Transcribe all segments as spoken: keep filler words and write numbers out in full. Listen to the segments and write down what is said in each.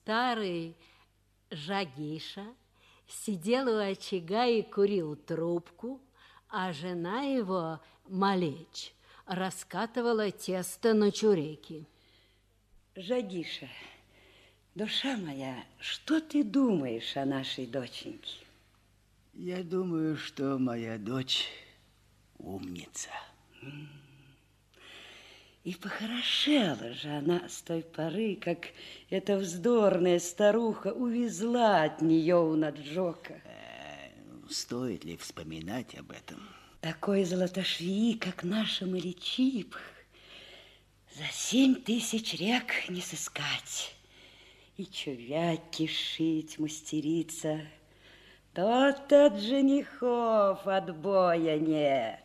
Старый Жагиша сидел у очага и курил трубку, а жена его, Малечь, раскатывала тесто на чуреки. Жагиша, душа моя, что ты думаешь о нашей доченьке? Я думаю, что моя дочь умница. И похорошела же она с той поры, как эта вздорная старуха увезла от нее у Наджока. Э, стоит ли вспоминать об этом? Такой золотошвеи, как наша Малечипх, за семь тысяч рек не сыскать. И чувяки шить мастерица. Тот-то от женихов отбоя нет.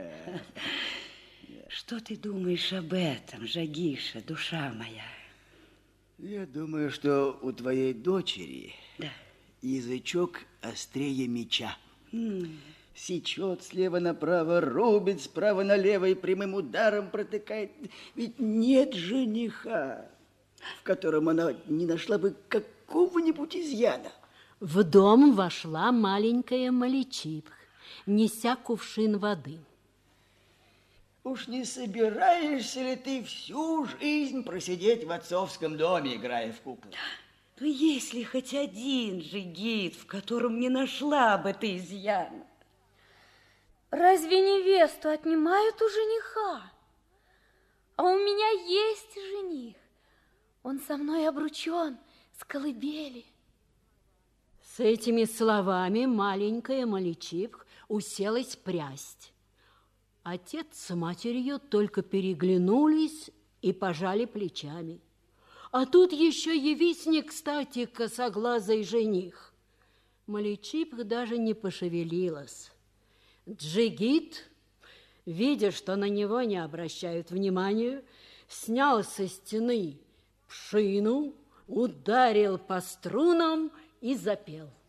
Что ты думаешь об этом, Жагиша, душа моя? Я думаю, что у твоей дочери да. язычок острее меча. Mm. Сечет слева направо, рубит справа налево и прямым ударом протыкает. Ведь нет жениха, в котором она не нашла бы какого-нибудь изъяна. В дом вошла маленькая Малечипх, неся кувшин воды. Уж не собираешься ли ты всю жизнь просидеть в отцовском доме, играя в куклы? Ну, если хоть один жигит, в котором не нашла бы ты изъяна. Разве невесту отнимают у жениха? А у меня есть жених. Он со мной обручен с колыбели. С этими словами маленькая Малечипх уселась прясть. Отец с матерью только переглянулись и пожали плечами. А тут еще явись не кстати косоглазый жених. Малечипх даже не пошевелилась. Джигит, видя, что на него не обращают внимания, снял со стены пшину, ударил по струнам и запел.